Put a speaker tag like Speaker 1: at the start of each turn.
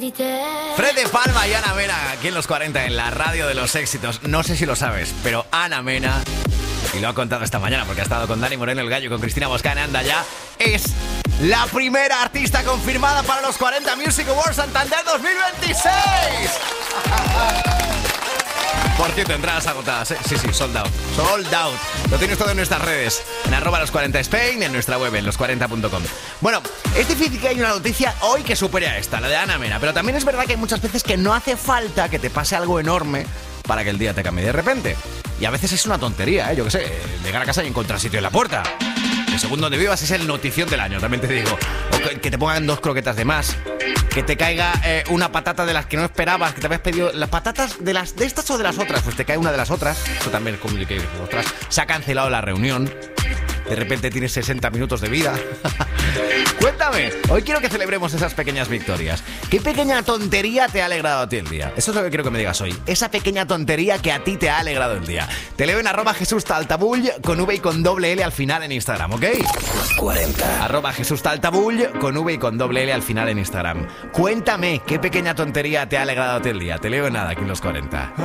Speaker 1: Fred de Palma y Ana Mena, aquí en los 40, en la radio de los éxitos. No sé si lo sabes, pero Ana Mena, y lo ha contado esta mañana porque ha estado con Dani Moreno el Gallo y con Cristina Boscana, anda ya, es la primera artista confirmada para los 40 Music Awards Santander 2026. Por cierto, entradas agotadas, ¿eh? Sí, sold out. Sold out. Lo tienes todo en nuestras redes. En @los40Spain, en nuestra web, en los40.com. Bueno, es difícil que haya una noticia hoy que supere a esta, la de Ana Mena. Pero también es verdad que hay muchas veces que no hace falta que te pase algo enorme para que el día te cambie de repente. Y a veces es una tontería, ¿eh? Yo qué sé, llegar a casa y encontrar sitio en la puerta. El segundo donde vivas es el notición del año, también te digo. O que te pongan 2 croquetas de más. Que te caiga una patata de las que no esperabas, que te habías pedido las patatas de estas o de las otras, pues te cae una de las otras. Eso también es como que ostras, se ha cancelado la reunión. De repente tienes 60 minutos de vida. Cuéntame, hoy quiero que celebremos esas pequeñas victorias. ¿Qué pequeña tontería te ha alegrado a ti el día? Eso es lo que quiero que me digas hoy. Esa pequeña tontería que a ti te ha alegrado el día. Te leo en @JesúsTaltabull con V y con doble L al final en Instagram, ¿ok?
Speaker 2: 40.
Speaker 1: @JesúsTaltabull con V y con doble L al final en Instagram. Cuéntame, ¿qué pequeña tontería te ha alegrado a ti el día? Te leo en nada aquí en los 40.